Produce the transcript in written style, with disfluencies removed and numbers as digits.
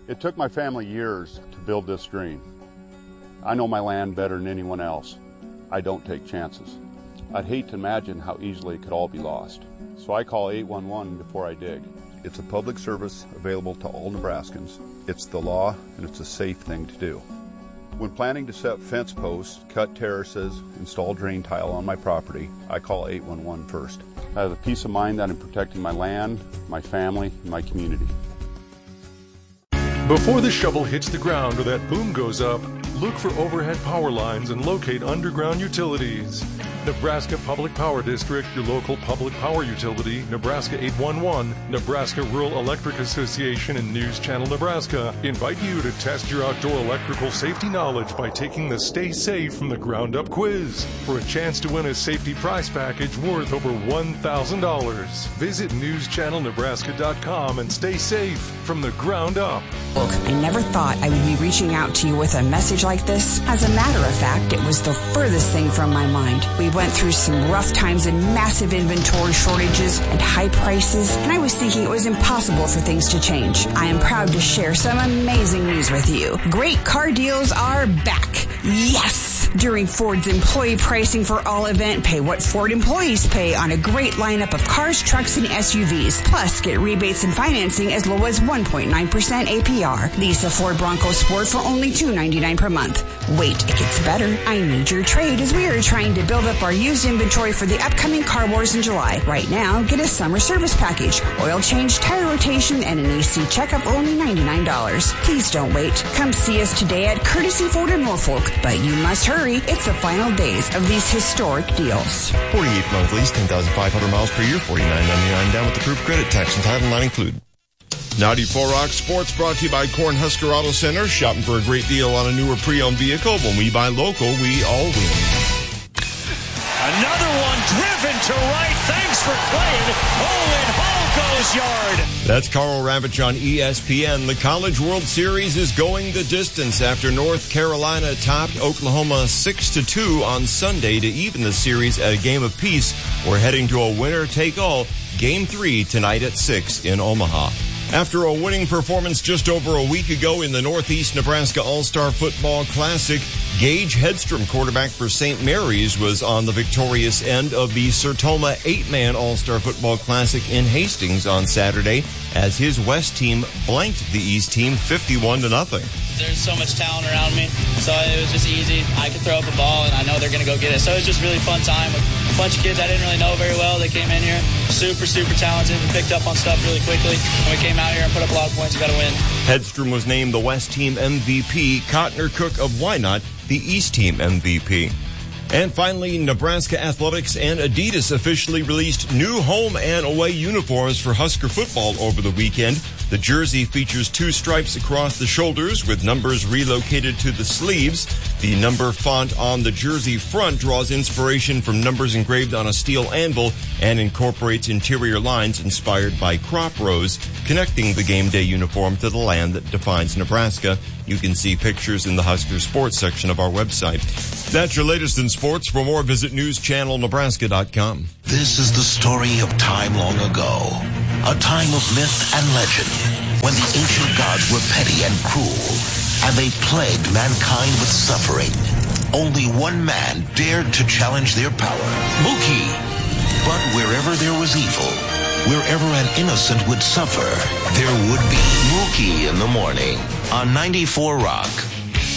It took my family years to build this dream. I know my land better than anyone else. I don't take chances. I'd hate to imagine how easily it could all be lost. So I call 811 before I dig. It's a public service available to all Nebraskans. It's the law, and it's a safe thing to do. When planning to set fence posts, cut terraces, install drain tile on my property, I call 811 first. I have the peace of mind that I'm protecting my land, my family, and my community. Before the shovel hits the ground or that boom goes up, look for overhead power lines and locate underground utilities. Nebraska Public Power District, your local public power utility, Nebraska 811, Nebraska Rural Electric Association, and News Channel Nebraska invite you to test your outdoor electrical safety knowledge by taking the Stay Safe from the Ground Up quiz for a chance to win a safety prize package worth over $1,000. Visit newschannelnebraska.com and stay safe from the ground up. Look, I never thought I would be reaching out to you with a message like this. As a matter of fact, it was the furthest thing from my mind. We went through some rough times and massive inventory shortages and high prices, and I was thinking it was impossible for things to change. I am proud to share some amazing news with you. Great car deals are back. Yes! During Ford's employee pricing for all event, pay what Ford employees pay on a great lineup of cars, trucks, and SUVs. Plus, get rebates and financing as low as 1.9% APR. Lease a Ford Bronco Sport for only $299 per month. Wait, it gets better. I need your trade as we are trying to build up our used inventory for the upcoming car wars in July. Right now, get a summer service package, oil change, tire rotation, and an AC checkup for only $99. Please don't wait. Come see us today at Courtesy Ford in Norfolk, but you must hurry. It's the final days of these historic deals. 48-month lease, 10,500 miles per year, $49.99 down with approved credit, tax and title not included. 94 Rock Sports brought to you by Cornhusker Auto Center. Shopping for a great deal on a newer pre-owned vehicle. When we buy local, we all win. Another one driven to right. Thanks for playing. Owen Hall goes yard. That's Carl Ravitch on ESPN. The College World Series is going the distance after North Carolina topped Oklahoma 6-2 on Sunday to even the series at a game apiece. We're heading to a winner-take-all. Game 3 tonight at 6 in Omaha. After a winning performance just over a week ago in the Northeast Nebraska All-Star Football Classic, Gage Hedstrom, quarterback for St. Mary's, was on the victorious end of the Sertoma 8-man All-Star Football Classic in Hastings on Saturday as his West team blanked the East team 51-0. There's so much talent around me, so it was just easy. I could throw up a ball, and I know they're going to go get it. So it was just really fun time with a bunch of kids I didn't really know very well. They came in here, super talented, and picked up on stuff really quickly. And we came out here and put up a lot of points. We got to win. Hedstrom was named the West Team MVP. Cotner Cook of Wynot, the East Team MVP. And finally, Nebraska Athletics and Adidas officially released new home and away uniforms for Husker football over the weekend. The jersey features 2 stripes across the shoulders with numbers relocated to the sleeves. The number font on the jersey front draws inspiration from numbers engraved on a steel anvil and incorporates interior lines inspired by crop rows, connecting the game day uniform to the land that defines Nebraska. You can see pictures in the Husker Sports section of our website. That's your latest in sports. For more, visit newschannelnebraska.com. This is the story of time long ago. A time of myth and legend, when the ancient gods were petty and cruel, and they plagued mankind with suffering. Only one man dared to challenge their power, Mookie. But wherever there was evil, wherever an innocent would suffer, there would be Mookie in the morning on 94 Rock.